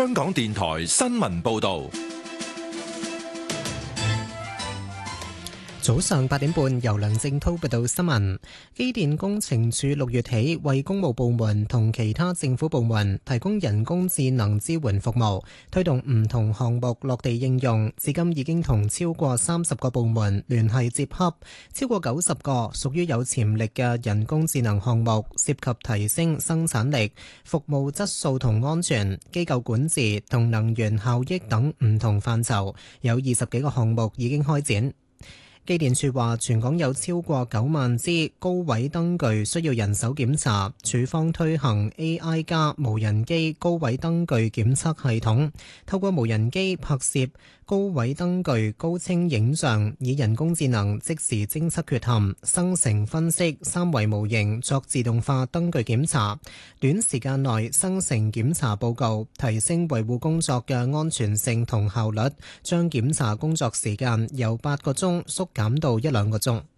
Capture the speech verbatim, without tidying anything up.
香港電台新聞報道。 早上八點半，由梁正濤報道新聞。機電工程署六月起為公務部門同其他政府部門提供人工智能支援服務，推動唔同項目落地應用。至今已經同超過三十個部門聯繫接洽，超過九十個屬於有潛力嘅人工智能項目，涉及提升生產力、服務質素同安全、機構管治同能源效益等唔同範疇，有二十幾個項目已經開展。機電署話，全港有超過九萬支高位燈具需要人手檢查，署方推行 A I 加無人機高位燈具檢測系統，透過無人機拍攝高位燈具高清影像，以人工智能即時偵測缺陷，生成分析三維模型作自動化燈具檢查，短時間內生成檢查報告，提升維護工作嘅安全性同效率，將檢查工作時間由八個鐘縮減到一兩個鐘。